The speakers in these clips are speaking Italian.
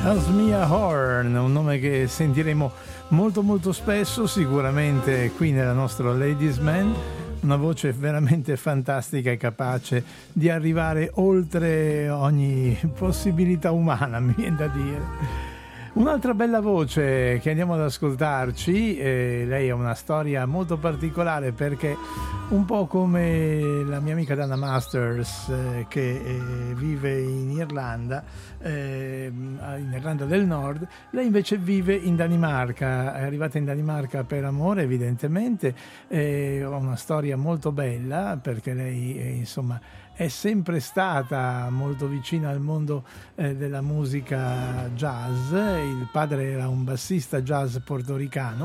Asmia Horn, un nome che sentiremo molto molto spesso sicuramente qui nella nostra Ladies Man, una voce veramente fantastica e capace di arrivare oltre ogni possibilità umana, mi viene da dire. Un'altra bella voce che andiamo ad ascoltarci, lei ha una storia molto particolare perché un po' come la mia amica Dana Masters che vive in Irlanda del Nord, lei invece vive in Danimarca, è arrivata in Danimarca per amore evidentemente, ha una storia molto bella perché lei insomma è sempre stata molto vicina al mondo della musica jazz. Il padre era un bassista jazz portoricano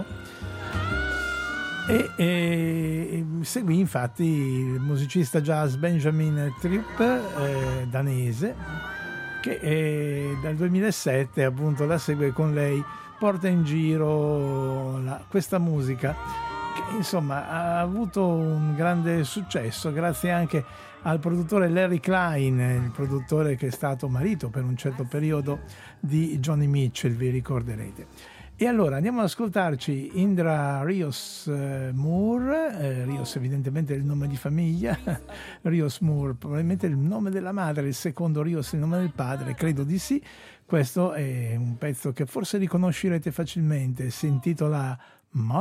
e seguì infatti il musicista jazz Benjamin Tripp, danese, che dal 2007 appunto la segue con lei, porta in giro questa musica che insomma ha avuto un grande successo grazie anche al produttore Larry Klein, il produttore che è stato marito per un certo periodo di Johnny Mitchell, vi ricorderete. E allora andiamo ad ascoltarci Indra Rios Moore, Rios evidentemente è il nome di famiglia, Rios Moore probabilmente il nome della madre, il secondo Rios il nome del padre, credo di sì. Questo è un pezzo che forse riconoscerete facilmente, si intitola